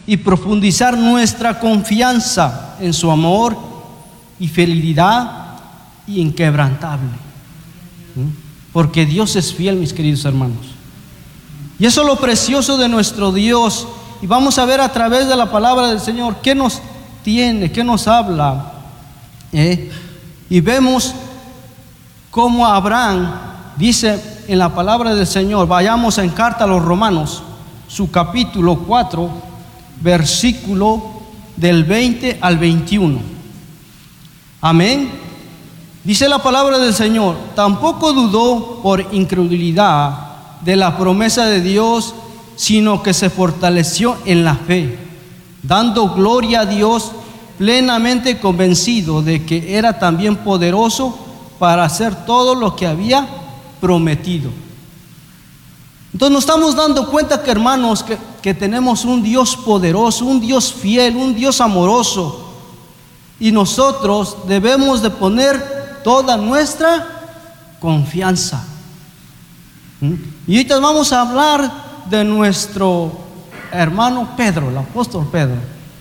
y profundizar nuestra confianza en su amor y fidelidad y inquebrantable. Porque Dios es fiel, mis queridos hermanos. Y eso es lo precioso de nuestro Dios. Y vamos a ver a través de la palabra del Señor qué nos tiene, qué nos habla. Y vemos cómo Abraham dice en la palabra del Señor. Vayamos en carta a los Romanos, su capítulo 4, versículo del 20 al 21. Amén. Dice la palabra del Señor: tampoco dudó por incredulidad de la promesa de Dios, sino que se fortaleció en la fe, dando gloria a Dios, plenamente convencido de que era también poderoso para hacer todo lo que había prometido. Entonces nos estamos dando cuenta que, hermanos, que tenemos un Dios poderoso, un Dios fiel, un Dios amoroso, y nosotros debemos de poner toda nuestra confianza. Y ahorita vamos a hablar de nuestro hermano Pedro, el apóstol Pedro,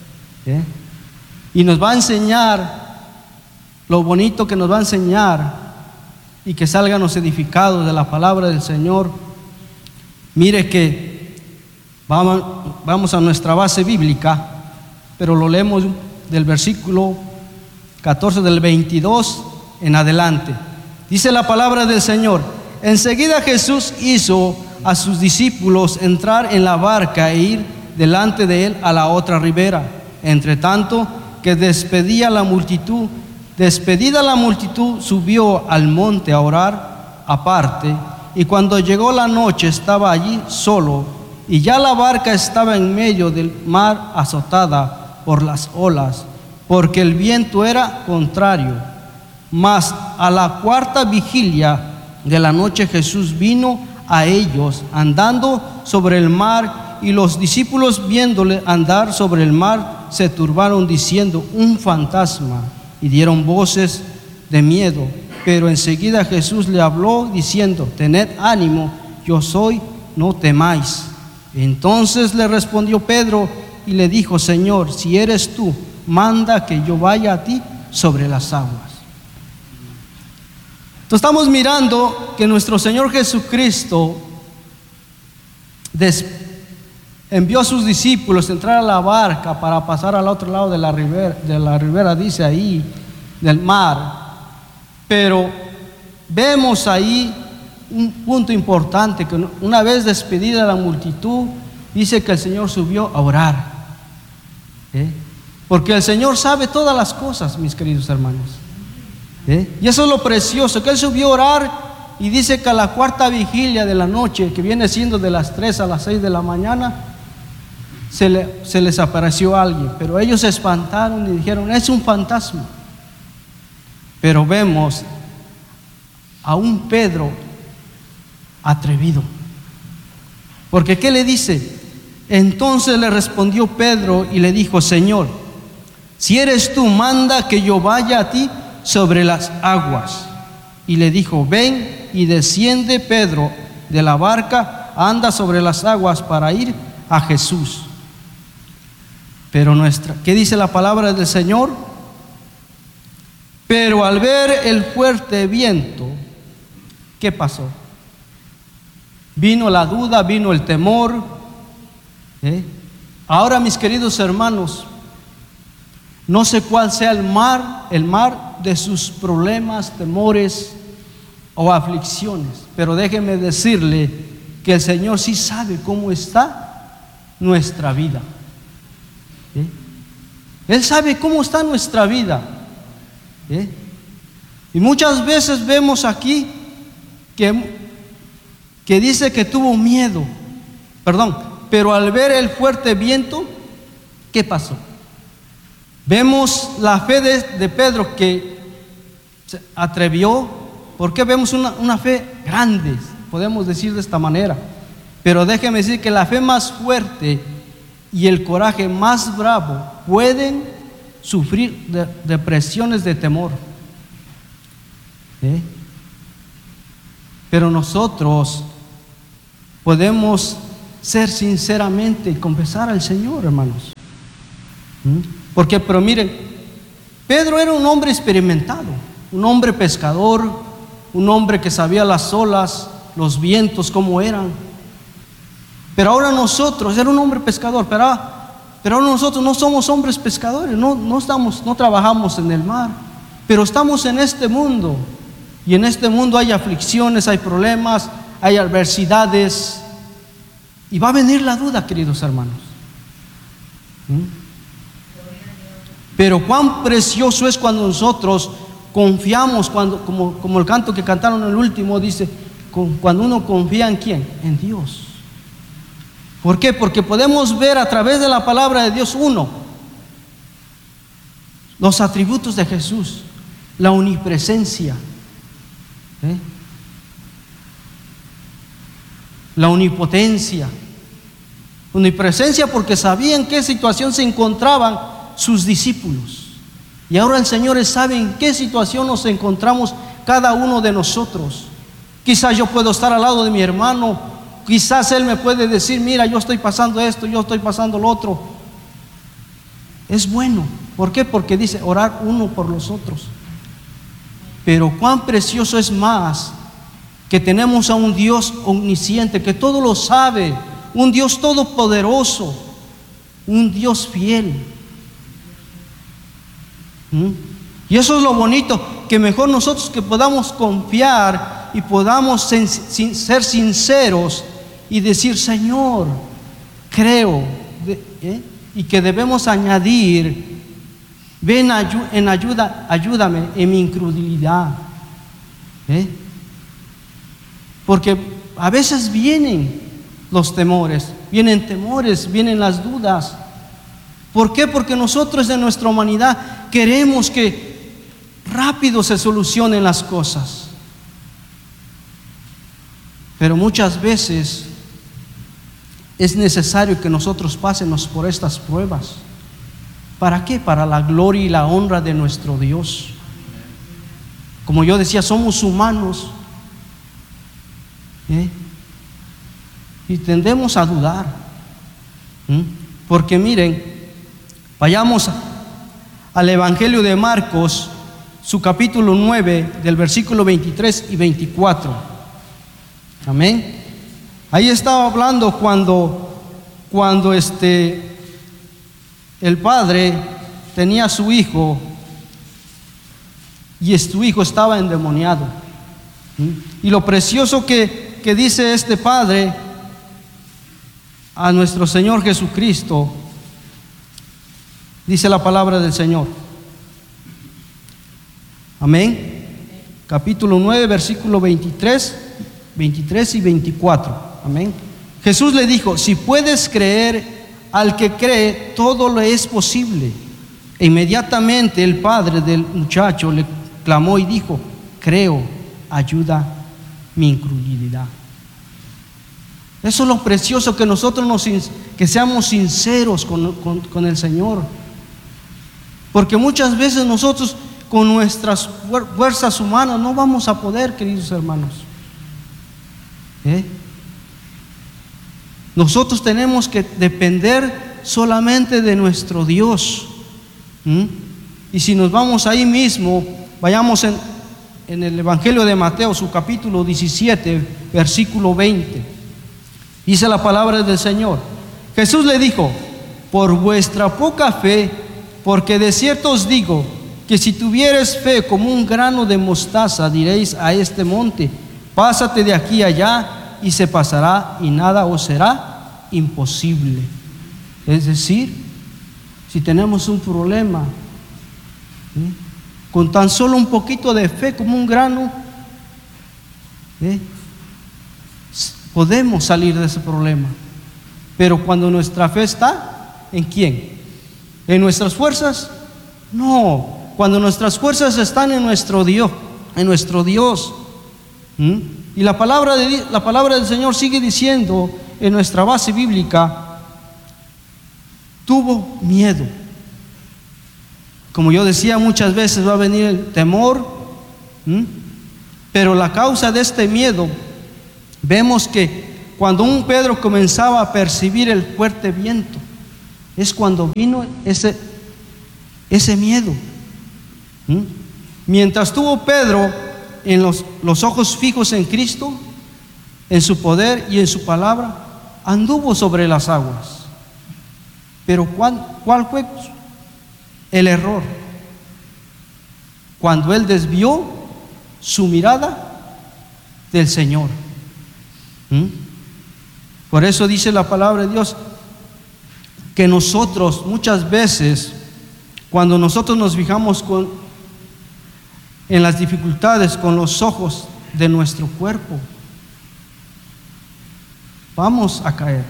y nos va a enseñar lo bonito que nos va a enseñar, y que salgan los edificados de la palabra del Señor. Mire que vamos a nuestra base bíblica, pero lo leemos del versículo 14 del 22 en adelante. Dice la palabra del Señor: enseguida Jesús hizo a sus discípulos entrar en la barca e ir delante de él a la otra ribera, entre tanto que despedida la multitud, subió al monte a orar aparte. Y cuando llegó la noche estaba allí solo, y ya la barca estaba en medio del mar, azotada por las olas, porque el viento era contrario. Mas a la cuarta vigilia de la noche Jesús vino a ellos andando sobre el mar, y los discípulos, viéndole andar sobre el mar, se turbaron diciendo: un fantasma, y dieron voces de miedo. Pero enseguida Jesús le habló diciendo: tened ánimo, yo soy, no temáis. Entonces le respondió Pedro y le dijo: Señor, si eres tú, manda que yo vaya a ti sobre las aguas. Entonces estamos mirando que nuestro Señor Jesucristo envió a sus discípulos a entrar a la barca para pasar al otro lado de la ribera, dice ahí, del mar. Pero vemos ahí un punto importante, que una vez despedida la multitud, dice que el Señor subió a orar. Porque el Señor sabe todas las cosas, mis queridos hermanos. Y eso es lo precioso, que Él subió a orar, y dice que a la cuarta vigilia de la noche, que viene siendo de las 3 a las 6 de la mañana, se les apareció alguien. Pero ellos se espantaron y dijeron: es un fantasma. Pero vemos a un Pedro atrevido. Porque ¿qué le dice? Entonces le respondió Pedro y le dijo: Señor, si eres tú, manda que yo vaya a ti sobre las aguas. Y le dijo: ven. Y desciende Pedro de la barca, anda sobre las aguas para ir a Jesús. Pero ¿qué dice la palabra del Señor? Pero al ver el fuerte viento, ¿qué pasó? Vino la duda, vino el temor. Ahora, mis queridos hermanos, no sé cuál sea el mar de sus problemas, temores o aflicciones, pero déjeme decirle que el Señor sí sabe cómo está nuestra vida. Él sabe cómo está nuestra vida. Y muchas veces vemos aquí que dice que tuvo miedo, pero al ver el fuerte viento, ¿qué pasó? Vemos la fe de Pedro, que se atrevió, porque vemos una fe grande, podemos decir de esta manera. Pero déjeme decir que la fe más fuerte y el coraje más bravo pueden sufrir depresiones de temor. Pero nosotros podemos ser sinceramente y confesar al Señor, hermanos. Pero miren, Pedro era un hombre experimentado, un hombre pescador, un hombre que sabía las olas, los vientos, cómo eran. Pero ahora nosotros, era un hombre pescador, pero ahora nosotros no somos hombres pescadores, no trabajamos en el mar, pero estamos en este mundo. Y en este mundo hay aflicciones, hay problemas, hay adversidades. Y va a venir la duda, queridos hermanos. Pero cuán precioso es cuando nosotros confiamos, como el canto que cantaron el último dice, cuando uno confía en ¿quién? En Dios. ¿Por qué? Porque podemos ver a través de la palabra de Dios, los atributos de Jesús, la omnipresencia, la omnipotencia. Omnipresencia porque sabía en qué situación se encontraban sus discípulos. Y ahora el Señor sabe en qué situación nos encontramos cada uno de nosotros. Quizás yo puedo estar al lado de mi hermano, quizás él me puede decir, mira, yo estoy pasando esto, yo estoy pasando lo otro. Es bueno. ¿Por qué? Porque dice orar uno por los otros. Pero cuán precioso es más que tenemos a un Dios omnisciente, que todo lo sabe, un Dios todopoderoso, un Dios fiel. Y eso es lo bonito, que mejor nosotros que podamos confiar y podamos ser sinceros y decir, Señor, creo, y que debemos añadir, ven en ayuda, ayúdame en mi incredulidad. Porque a veces vienen los temores, vienen las dudas. ¿Por qué? Porque nosotros en nuestra humanidad queremos que rápido se solucionen las cosas. Pero muchas veces es necesario que nosotros pasemos por estas pruebas. ¿Para qué? Para la gloria y la honra de nuestro Dios. Como yo decía, somos humanos, y tendemos a dudar. Porque miren, vayamos al Evangelio de Marcos, su capítulo 9, del versículo 23 y 24. Amén. Ahí estaba hablando cuando el padre tenía a su hijo y su hijo estaba endemoniado. Y lo precioso que dice este padre a nuestro Señor Jesucristo, dice la palabra del Señor. Amén. Capítulo 9, versículo 23 y 24. Amén. Jesús le dijo, si puedes creer, al que cree, todo le es posible. E inmediatamente el padre del muchacho le clamó y dijo, creo, ayuda mi incredulidad. Eso es lo precioso, que nosotros que seamos sinceros con el Señor. Porque muchas veces nosotros con nuestras fuerzas humanas no vamos a poder, queridos hermanos. Nosotros tenemos que depender solamente de nuestro Dios. Y si nos vamos ahí mismo, vayamos en el Evangelio de Mateo, su capítulo 17, versículo 20. Dice la palabra del Señor. Jesús le dijo, por vuestra poca fe, porque de cierto os digo, que si tuviereis fe como un grano de mostaza, diréis a este monte, pásate de aquí allá, y se pasará, y nada os será imposible. Es decir, si tenemos un problema, con tan solo un poquito de fe como un grano, podemos salir de ese problema. Pero cuando nuestra fe está, ¿en quién? ¿En nuestras fuerzas? No. Cuando nuestras fuerzas están en nuestro Dios, Y la palabra del Señor sigue diciendo en nuestra base bíblica, tuvo miedo. Como yo decía, muchas veces va a venir el temor, pero la causa de este miedo, vemos que cuando un Pedro comenzaba a percibir el fuerte viento, es cuando vino ese miedo. Mientras tuvo Pedro en los ojos fijos en Cristo, en su poder y en su palabra, anduvo sobre las aguas. Pero ¿cuál fue el error? Cuando él desvió su mirada del Señor. Por eso dice la palabra de Dios que nosotros muchas veces, cuando nosotros nos fijamos en las dificultades con los ojos de nuestro cuerpo, vamos a caer.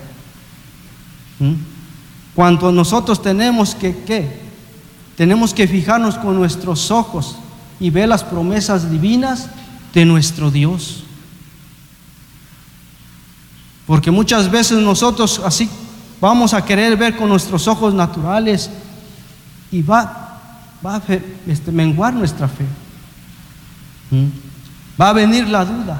Cuando nosotros tenemos tenemos que fijarnos con nuestros ojos y ver las promesas divinas de nuestro Dios. Porque muchas veces nosotros así vamos a querer ver con nuestros ojos naturales y va a menguar nuestra fe. Va a venir la duda.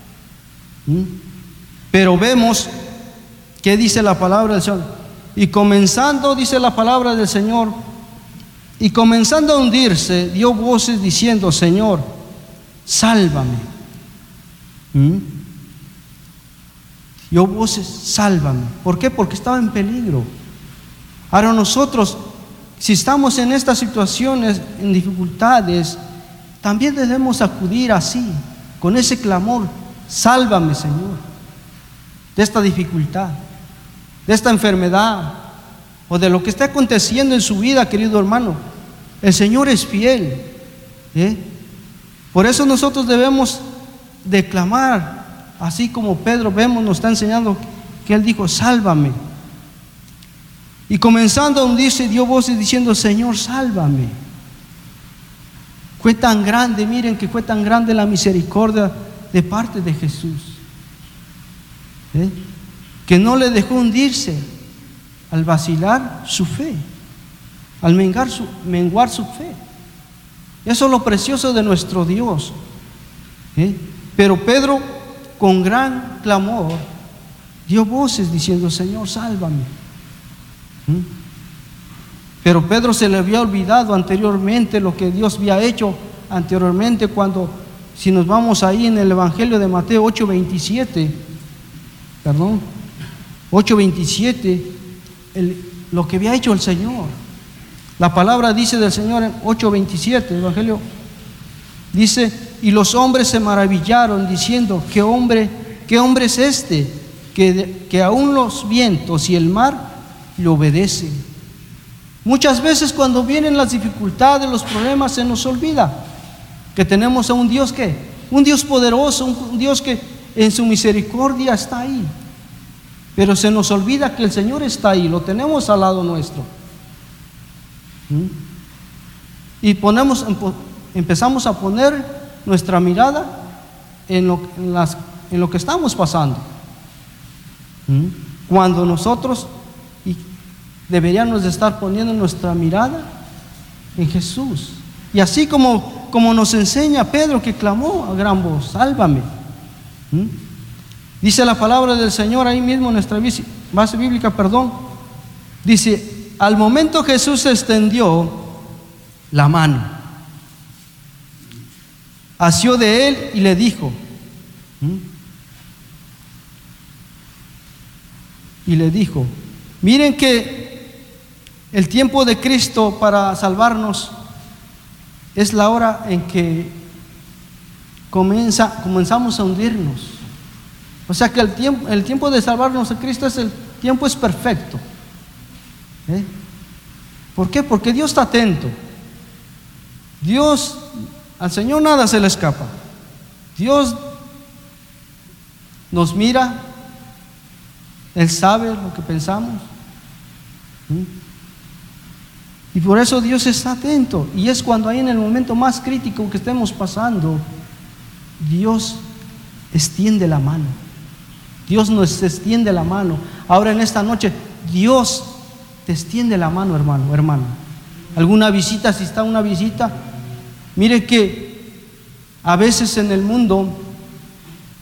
Pero vemos que dice la palabra del Señor. Y comenzando, dice la palabra del Señor, y comenzando a hundirse, dio voces diciendo: Señor, sálvame. Dio voces: sálvame. ¿Por qué? Porque estaba en peligro. Ahora nosotros, si estamos en estas situaciones, en dificultades, también debemos acudir así, con ese clamor: sálvame, Señor, de esta dificultad, de esta enfermedad o de lo que está aconteciendo en su vida, querido hermano. El Señor es fiel. Por eso nosotros debemos de clamar, así como Pedro nos está enseñando que él dijo: sálvame. Y comenzando a hundirse, dio voces diciendo: Señor, sálvame. Fue tan grande, miren que fue tan grande la misericordia de parte de Jesús, que no le dejó hundirse al vacilar su fe, al menguar su fe. Eso es lo precioso de nuestro Dios. Pero Pedro, con gran clamor, dio voces diciendo: Señor, sálvame. Pero Pedro se le había olvidado anteriormente lo que Dios había hecho anteriormente, cuando, si nos vamos ahí en el Evangelio de Mateo 8:27, lo que había hecho el Señor. La palabra dice del Señor en 8:27, el Evangelio dice: y los hombres se maravillaron diciendo: ¿qué hombre es este? Que aún los vientos y el mar le obedecen. Muchas veces cuando vienen las dificultades, los problemas, se nos olvida que tenemos a un Dios un Dios poderoso, un Dios que en su misericordia está ahí. Pero se nos olvida que el Señor está ahí, lo tenemos al lado nuestro. Y empezamos a poner nuestra mirada en lo que estamos pasando. Cuando nosotros deberíamos de estar poniendo nuestra mirada en Jesús. Y así como nos enseña Pedro, que clamó a gran voz: sálvame. Dice la palabra del Señor ahí mismo en nuestra base bíblica, dice: al momento Jesús extendió la mano, asió de él y le dijo, miren que el tiempo de Cristo para salvarnos es la hora en que comenzamos a hundirnos. O sea que el tiempo de salvarnos a Cristo es perfecto. ¿Por qué? Porque Dios está atento. Al Señor nada se le escapa. Dios nos mira, Él sabe lo que pensamos. Y por eso Dios está atento. Y es cuando ahí en el momento más crítico que estemos pasando, Dios extiende la mano. Dios nos extiende la mano. Ahora en esta noche, Dios te extiende la mano, hermano. Alguna visita, si está una visita, mire que a veces en el mundo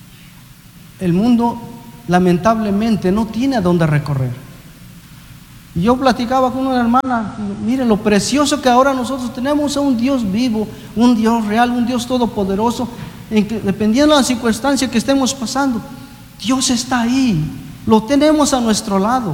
lamentablemente no tiene a dónde recorrer. Y yo platicaba con una hermana, y mire lo precioso que ahora nosotros tenemos a un Dios vivo, un Dios real, un Dios todopoderoso, en que dependiendo de la circunstancia que estemos pasando, Dios está ahí, lo tenemos a nuestro lado.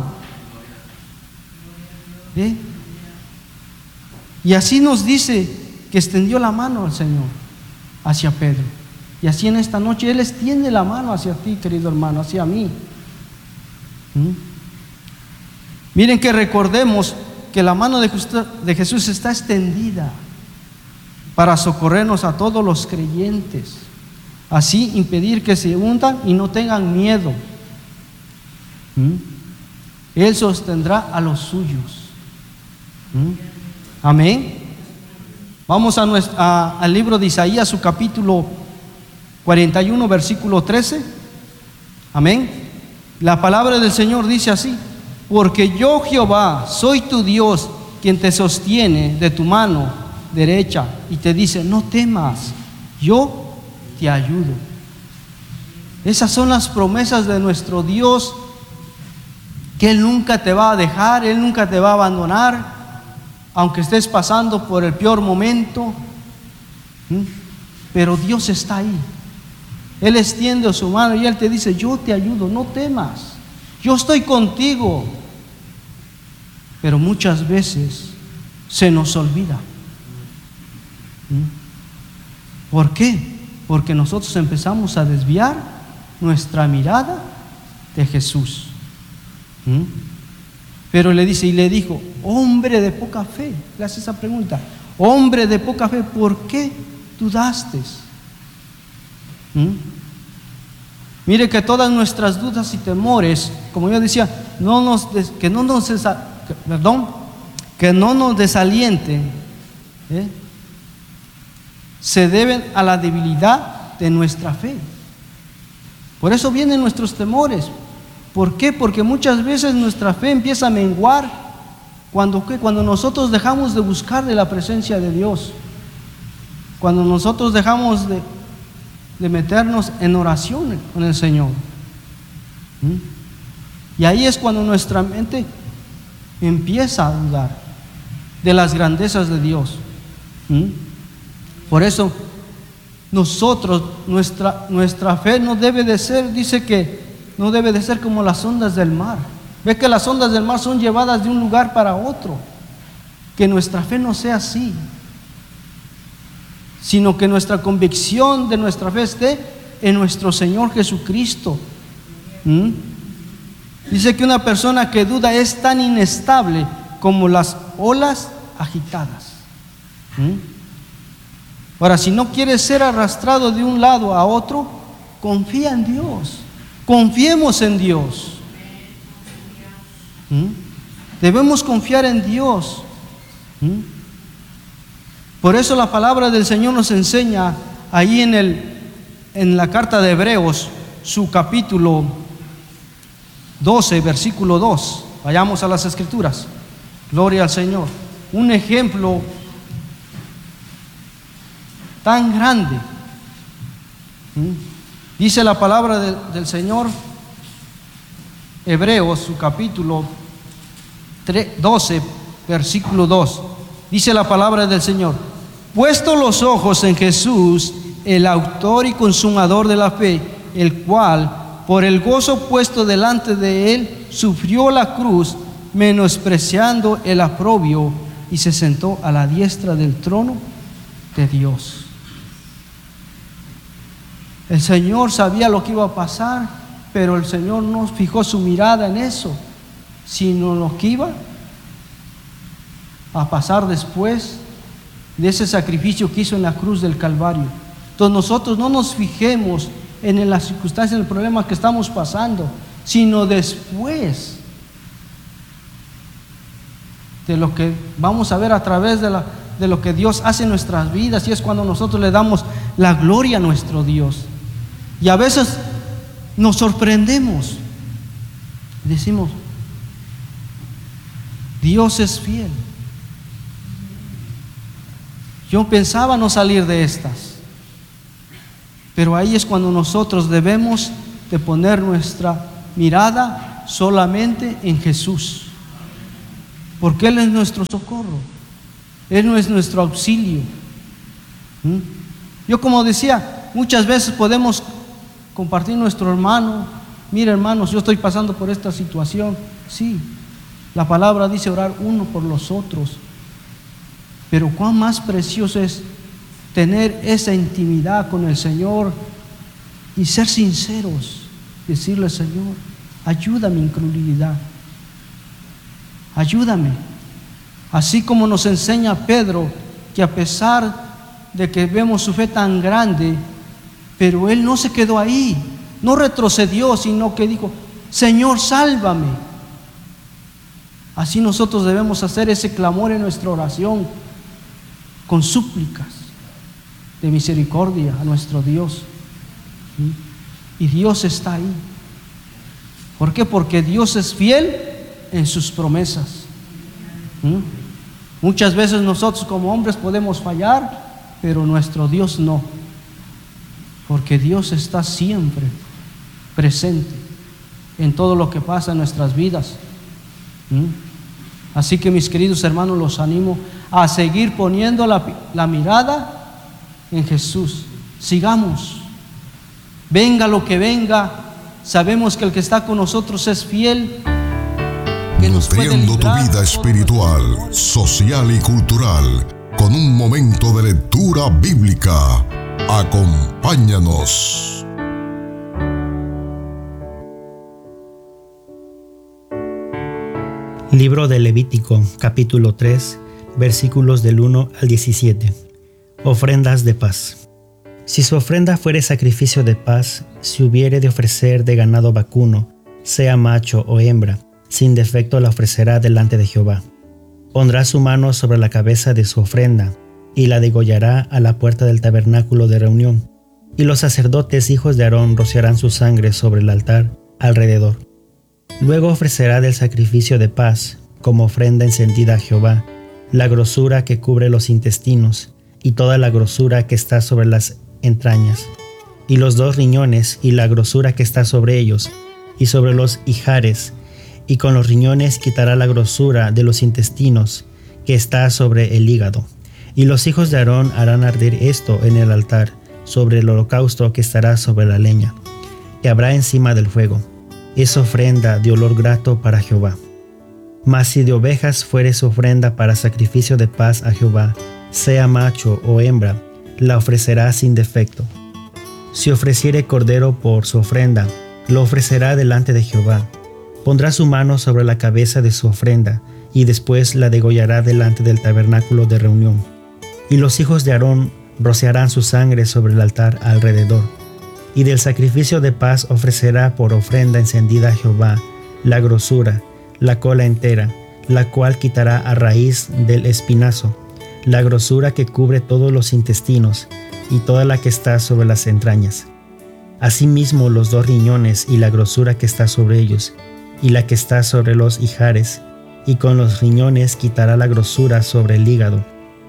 Y así nos dice que extendió la mano al Señor hacia Pedro. Y así en esta noche Él extiende la mano hacia ti, querido hermano, hacia mí. Miren que recordemos que la mano de Jesús está extendida para socorrernos a todos los creyentes. Así impedir que se hundan y no tengan miedo. Él sostendrá a los suyos. Amén. Vamos al libro de Isaías, su capítulo 41, versículo 13. Amén. La palabra del Señor dice así: porque yo, Jehová, soy tu Dios, quien te sostiene de tu mano derecha y te dice: no temas, yo te ayudo. Esas son las promesas de nuestro Dios, que Él nunca te va a dejar, Él nunca te va a abandonar, aunque estés pasando por el peor momento. Pero Dios está ahí. Él extiende su mano y Él te dice: yo te ayudo, no temas, yo estoy contigo. Pero muchas veces se nos olvida. ¿Por qué? Porque nosotros empezamos a desviar nuestra mirada de Jesús. Pero le dice, y le dijo: hombre de poca fe. Le hace esa pregunta: hombre de poca fe, ¿por qué dudaste? Mire que todas nuestras dudas y temores, como yo decía, que no nos desalienten, se deben a la debilidad de nuestra fe. Por eso vienen nuestros temores. ¿Por qué? Porque muchas veces nuestra fe empieza a menguar cuando nosotros dejamos de buscar de la presencia de Dios, cuando nosotros dejamos de meternos en oración con el Señor. Y ahí es cuando nuestra mente empieza a dudar de las grandezas de Dios. Por eso nosotros, nuestra fe no debe de ser, dice que no debe de ser como las ondas del mar. Ve que las ondas del mar son llevadas de un lugar para otro. Que nuestra fe no sea así, sino que nuestra convicción de nuestra fe esté en nuestro Señor Jesucristo. Dice que una persona que duda es tan inestable como las olas agitadas. Ahora, si no quieres ser arrastrado de un lado a otro, confía en Dios. Confiemos en Dios. Debemos confiar en Dios. Por eso la palabra del Señor nos enseña ahí en la carta de Hebreos, su capítulo 12, versículo 2. Vayamos a las Escrituras. Gloria al Señor. Un ejemplo tan grande. Dice la palabra del Señor, Hebreos, su capítulo 12, versículo 2. Dice la palabra del Señor: puesto los ojos en Jesús, el autor y consumador de la fe, el cual, por el gozo puesto delante de él, sufrió la cruz, menospreciando el oprobio, y se sentó a la diestra del trono de Dios. El Señor sabía lo que iba a pasar, pero el Señor no fijó su mirada en eso, sino lo que iba a pasar después de ese sacrificio que hizo en la cruz del Calvario. Entonces nosotros no nos fijemos en las circunstancias, en el problema que estamos pasando, sino después de lo que vamos a ver a través de lo que Dios hace en nuestras vidas, y es cuando nosotros le damos la gloria a nuestro Dios. Y a veces nos sorprendemos, decimos: Dios es fiel. Yo pensaba no salir de estas, pero ahí es cuando nosotros debemos de poner nuestra mirada solamente en Jesús. porque Él es nuestro socorro, Él no es nuestro auxilio. Yo, como decía, muchas veces podemos compartir nuestro hermano. Mira, hermanos, yo estoy pasando por esta situación. Sí, la palabra dice orar uno por los otros, pero cuán más precioso es tener esa intimidad con el Señor y ser sinceros, decirle: Señor, ayúdame en mi incredulidad, ayúdame. Así como nos enseña Pedro, que a pesar de que vemos su fe tan grande, pero él no se quedó ahí, no retrocedió, sino que dijo: Señor, sálvame. Así nosotros debemos hacer ese clamor en nuestra oración, con súplicas de misericordia a nuestro Dios. Y Dios está ahí. ¿Por qué? Porque Dios es fiel en sus promesas. Muchas veces nosotros como hombres podemos fallar, pero nuestro Dios no, porque Dios está siempre presente en todo lo que pasa en nuestras vidas. Así que, mis queridos hermanos, los animo a seguir poniendo la mirada en Jesús. Sigamos, venga lo que venga, sabemos que el que está con nosotros es fiel, que nos puede nutriendo tu librar vida espiritual, social y cultural con un momento de lectura bíblica. Acompáñanos. Libro de Levítico, capítulo 3, versículos del 1 al 17. Ofrendas de paz. Si su ofrenda fuere sacrificio de paz, si hubiere de ofrecer de ganado vacuno, sea macho o hembra, sin defecto la ofrecerá delante de Jehová. Pondrá su mano sobre la cabeza de su ofrenda, y la degollará a la puerta del tabernáculo de reunión. Y los sacerdotes hijos de Aarón rociarán su sangre sobre el altar alrededor. Luego ofrecerá del sacrificio de paz, como ofrenda encendida a Jehová, la grosura que cubre los intestinos, y toda la grosura que está sobre las entrañas, y los 2 riñones, y la grosura que está sobre ellos, y sobre los ijares, y con los riñones quitará la grosura de los intestinos que está sobre el hígado. Y los hijos de Aarón harán arder esto en el altar, sobre el holocausto que estará sobre la leña, que habrá encima del fuego. Es ofrenda de olor grato para Jehová. Mas si de ovejas fuere su ofrenda para sacrificio de paz a Jehová, sea macho o hembra, la ofrecerá sin defecto. Si ofreciere cordero por su ofrenda, lo ofrecerá delante de Jehová. Pondrá su mano sobre la cabeza de su ofrenda, y después la degollará delante del tabernáculo de reunión. Y los hijos de Aarón rociarán su sangre sobre el altar alrededor. Y del sacrificio de paz ofrecerá por ofrenda encendida a Jehová la grosura, la cola entera, la cual quitará a raíz del espinazo, la grosura que cubre todos los intestinos, y toda la que está sobre las entrañas. Asimismo los 2 riñones y la grosura que está sobre ellos, y la que está sobre los ijares, y con los riñones quitará la grosura sobre el hígado.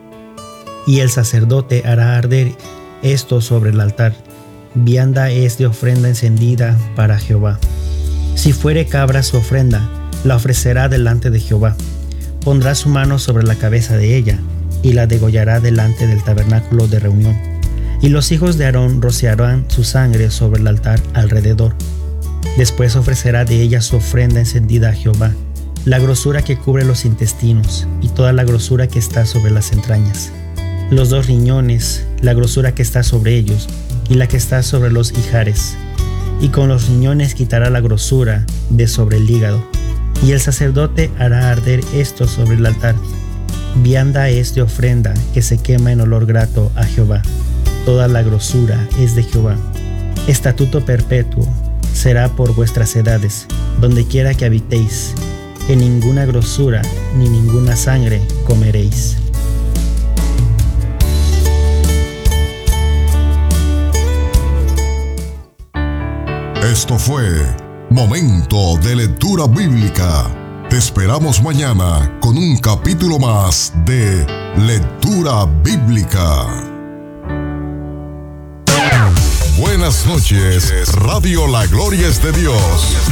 Y el sacerdote hará arder esto sobre el altar. Vianda es de ofrenda encendida para Jehová. Si fuere cabra su ofrenda, la ofrecerá delante de Jehová. Pondrá su mano sobre la cabeza de ella, y la degollará delante del tabernáculo de reunión. Y los hijos de Aarón rociarán su sangre sobre el altar alrededor. Después ofrecerá de ella su ofrenda encendida a Jehová, la grosura que cubre los intestinos, y toda la grosura que está sobre las entrañas, los 2 riñones, la grosura que está sobre ellos, y la que está sobre los ijares, y con los riñones quitará la grosura de sobre el hígado. Y el sacerdote hará arder esto sobre el altar. Vianda es de ofrenda que se quema en olor grato a Jehová. Toda la grosura es de Jehová. Estatuto perpetuo será por vuestras edades, donde quiera que habitéis, que ninguna grosura ni ninguna sangre comeréis. Esto fue Momento de Lectura Bíblica. Te esperamos mañana con un capítulo más de Lectura Bíblica. Buenas noches, Radio La Gloria es de Dios.